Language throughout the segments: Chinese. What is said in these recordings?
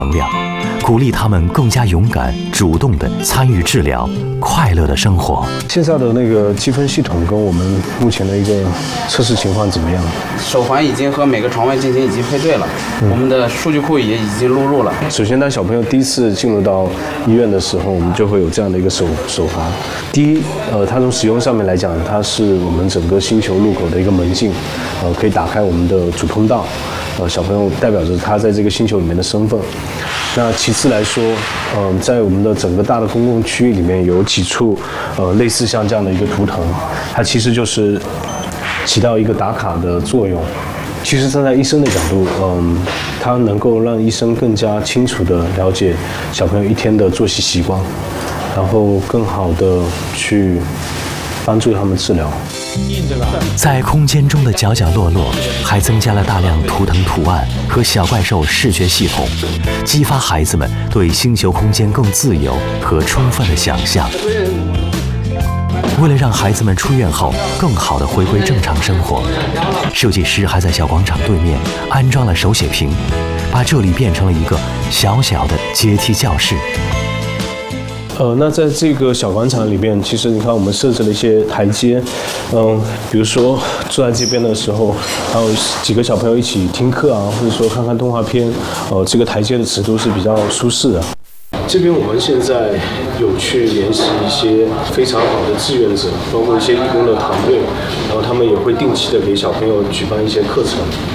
能量，鼓励他们更加勇敢、主动地参与治疗，快乐地生活。 现在的那个积分系统跟我们目前的一个测试情况怎么样？ 手环已经和每个床位进行已经配对了，我们的数据库也已经录入了。 首先，当小朋友第一次进入到医院的时候，我们就会有这样的一个手环。第一，它从使用上面来讲，它是我们整个星球入口的一个门禁，可以打开我们的主通道。小朋友代表着他在这个星球里面的身份。那其次来说，在我们的整个大的公共区域里面有几处，类似像这样的一个图腾，它其实就是起到一个打卡的作用。其实站在医生的角度，它能够让医生更加清楚地了解小朋友一天的作息习惯，然后更好地去帮助他们治疗。 在空间中的角角落落，还增加了大量图腾图案和小怪兽视觉系统，激发孩子们对星球空间更自由和充分的想象。为了让孩子们出院后更好地回归正常生活，设计师还在小广场对面安装了手写屏，把这里变成了一个小小的阶梯教室。 那在这个小广场里面，其实你看我们设置了一些台阶，比如说坐在这边的时候，还有几个小朋友一起听课啊，或者说看看动画片，这个台阶的尺度是比较舒适的。这边我们现在有去联系一些非常好的志愿者，包括一些义工的团队，然后他们也会定期的给小朋友举办一些课程。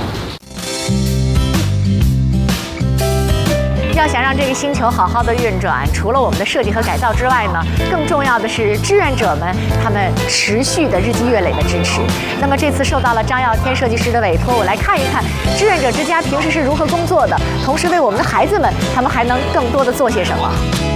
要想让这个星球好好的运转，除了我们的设计和改造之外呢，更重要的是志愿者们他们持续的日积月累的支持。那么这次受到了张耀天设计师的委托，我来看一看志愿者之家平时是如何工作的，同时为我们的孩子们，他们还能更多的做些什么？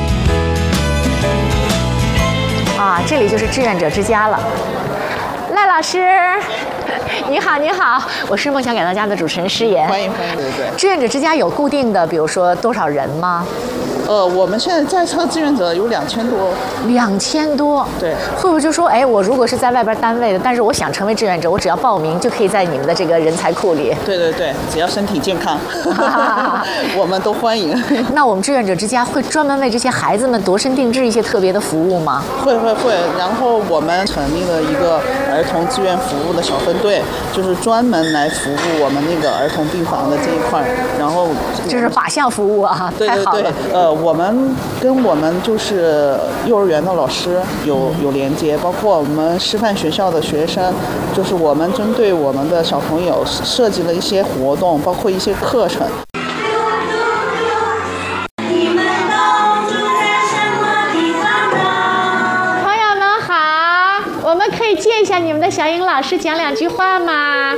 啊，这里就是志愿者之家了。赖老师，你好，你好，我是梦想改造家的主持人施妍。 欢迎欢迎，对对。 志愿者之家有固定的，比如说多少人吗？ 我们现在在册志愿者有2000多。 2000多。 对。 会不会就说，哎，我如果是在外边单位的，但是我想成为志愿者，我只要报名就可以在你们的这个人才库里？ 对对对，只要身体健康，我们都欢迎。 那我们志愿者之家会专门为这些孩子们度身定制一些特别的服务吗？ 会。然后我们成立了一个儿童志愿服务的小分队，就是专门来服务我们那个儿童病房的这一块。然后就是靶向服务啊， 对太好了。 我们跟我们就是幼儿园的老师有连接，包括我们师范学校的学生，就是我们针对我们的小朋友设计了一些活动，包括一些课程。 朋友们好，我们可以借一下你们的小英老师讲2句话吗？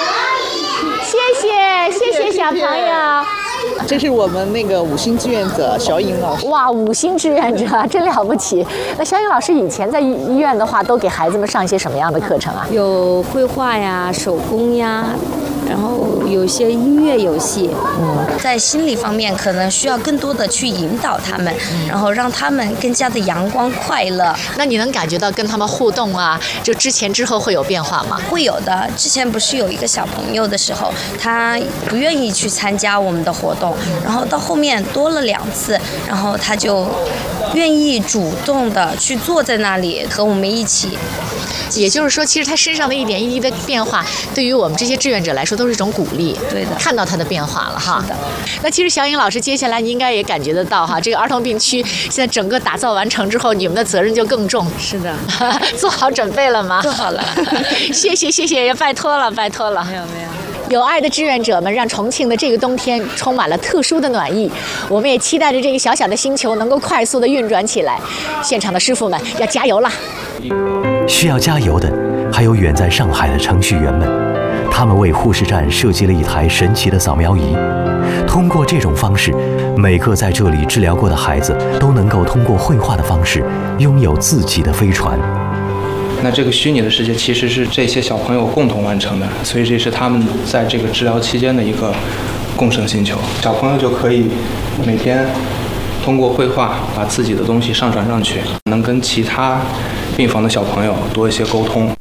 谢谢小朋友。 这是我们那个5星志愿者小颖老师。 哇，5星志愿者真了不起！那小颖老师以前在医院的话，都给孩子们上一些什么样的课程啊？ 有绘画呀、手工呀，然后有些音乐游戏。 在心理方面可能需要更多的去引导他们，然后让他们更加的阳光快乐。 那你能感觉到跟他们互动啊，就之前之后会有变化吗？ 会有的。之前不是有一个小朋友的时候，他不愿意去参加我们的活动，然后到后面多了2次，然后他就愿意主动的去坐在那里和我们一起。 也就是说，其实他身上的一点一滴的变化，对于我们这些志愿者来说都是一种鼓励。 对的， 看到他的变化了哈。 是的。 那其实小颖老师，接下来你应该也感觉得到哈，这个儿童病区现在整个打造完成之后，你们的责任就更重。 是的。 做好准备了吗？ 做好了。 谢谢，也拜托了。 没有。 有爱的志愿者们让重庆的这个冬天充满了特殊的暖意，我们也期待着这个小小的星球能够快速的运转起来。现场的师傅们要加油啦！ 需要加油的还有远在上海的程序员们，他们为护士站设计了一台神奇的扫描仪。通过这种方式，每个在这里治疗过的孩子都能够通过绘画的方式拥有自己的飞船。 那这个虚拟的世界其实是这些小朋友共同完成的，所以这是他们在这个治疗期间的一个共生星球。小朋友就可以每天通过绘画把自己的东西上传上去，能跟其他病房的小朋友多一些沟通。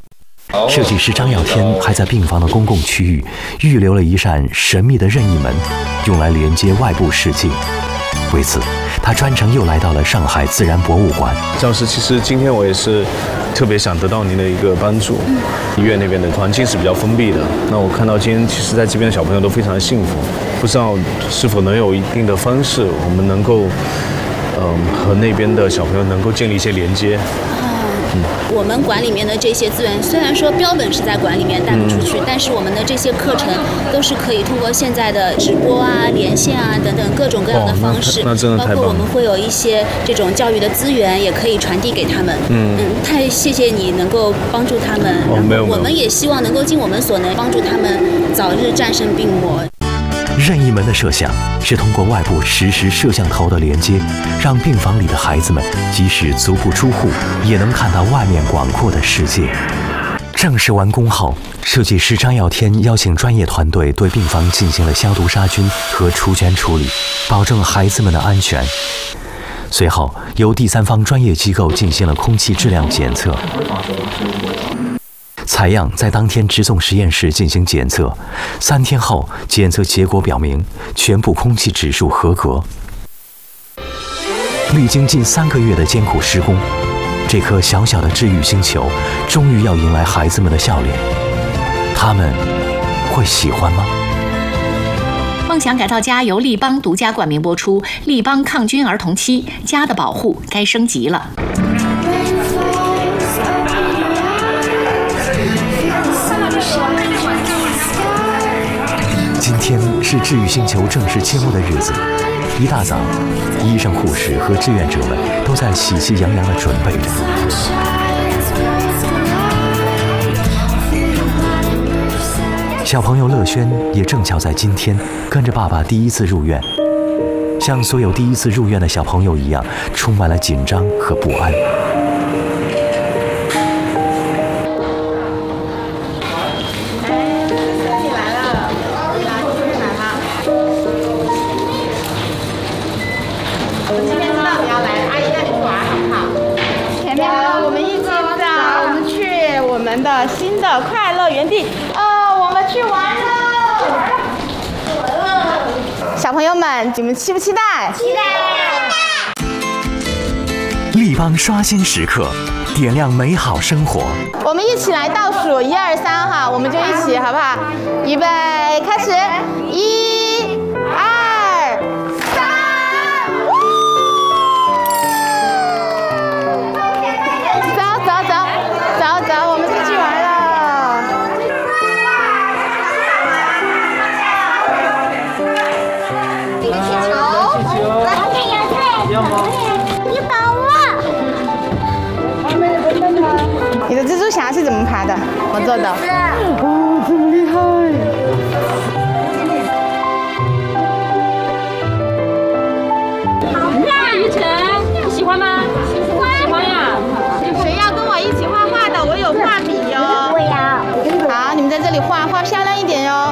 设计师张耀天还在病房的公共区域预留了一扇神秘的任意门，用来连接外部世界。为此，他专程又来到了上海自然博物馆。 张老师，其实今天我也是特别想得到您的一个帮助。医院那边的环境是比较封闭的，那我看到今天其实在这边的小朋友都非常的幸福，不知道是否能有一定的方式，我们能够和那边的小朋友能够建立一些连接。 我们馆里面的这些资源，虽然说标本是在馆里面带不出去，但是我们的这些课程都是可以通过现在的直播啊、连线啊等等各种各样的方式， 那真的太棒了。 包括我们会有一些这种教育的资源，也可以传递给他们。太谢谢你能够帮助他们，然后我们也希望能够尽我们所能帮助他们早日战胜病魔。 任意门的设想是通过外部实时摄像头的连接，让病房里的孩子们即使足不出户，也能看到外面广阔的世界。正式完工后，设计师张耀天邀请专业团队对病房进行了消毒杀菌和除醛处理，保证孩子们的安全。随后，由第三方专业机构进行了空气质量检测。采样在当天直送实验室进行检测，3天后检测结果表明全部空气指数合格。历经近3个月的艰苦施工，这颗小小的治愈星球终于要迎来孩子们的笑脸，他们会喜欢吗？ 梦想改造家由立邦独家冠名播出，立邦抗菌儿童期，家的保护该升级了。 今天是治愈星球正式揭幕的日子，一大早，医生、护士和志愿者们都在喜气洋洋地准备着。小朋友乐轩也正巧在今天跟着爸爸第一次入院，像所有第一次入院的小朋友一样，充满了紧张和不安。 新的快乐园地我们去玩了。小朋友们，你们期不期待？期待！ 立邦刷新时刻，点亮美好生活。 我们一起来倒数1、2、3哈，我们就一起好不好？预备，开始！1、2、3，走，我们出去玩了。你的气球，来看颜色。你保我。你的蜘蛛侠是怎么爬的？我做的。哦，这么厉害！ 好看，于晨，你喜欢吗？喜欢呀。 谁要跟我一起画画的？我有画笔哟。我要。好，你们在这里画漂亮一点哟。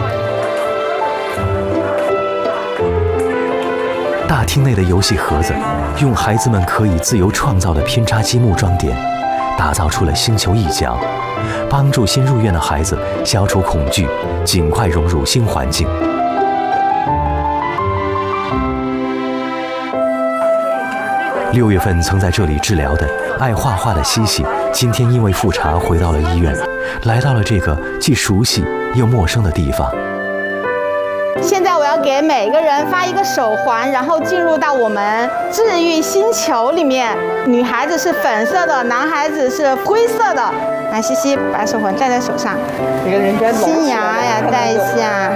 大厅内的游戏盒子，用孩子们可以自由创造的拼插积木装点，打造出了星球一角，帮助新入院的孩子消除恐惧，尽快融入新环境。6月份曾在这里治疗的爱画画的西西，今天因为复查回到了医院，来到了这个既熟悉又陌生的地方。 现在我要给每个人发一个手环，然后进入到我们治愈星球里面。女孩子是粉色的，男孩子是灰色的。来，西西把手环戴在手上，新牙呀戴一下。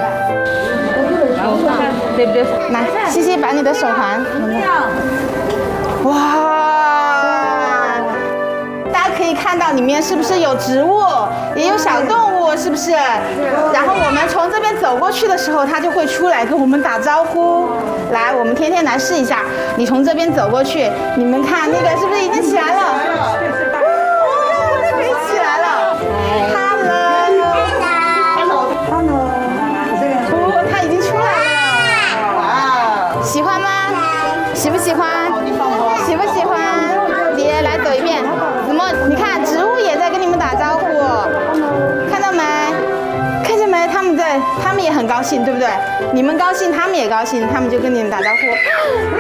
对不对？来，西西把你的手环。哇！大家可以看到里面是不是有植物，也有小动物，是不是？然后我们从这边走过去的时候，它就会出来跟我们打招呼。来，我们天天来试一下，你从这边走过去，你们看那个是不是已经起来了？可以起来了。Hello， 它已经出来了。哇！喜欢吗？喜不喜欢？喜不喜欢？来走一遍。怎么？你看植物也在跟你们打招呼。 他们也很高兴，对不对？你们高兴，他们也高兴，他们就跟你们打招呼。